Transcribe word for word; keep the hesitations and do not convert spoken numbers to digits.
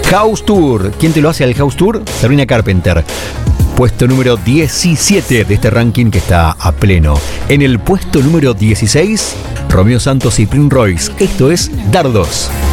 House Tour. ¿Quién te lo hace al House Tour? Sabrina Carpenter. Puesto número diecisiete de este ranking que está a pleno. En el puesto número dieciséis, Romeo Santos y Prince Royce. Esto es Dardos.